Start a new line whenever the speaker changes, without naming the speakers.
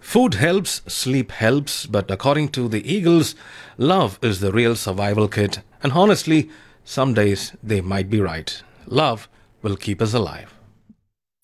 Food helps, sleep helps, but according to the Eagles, love is the real survival kit. And honestly, some days they might be right. Love will keep us alive.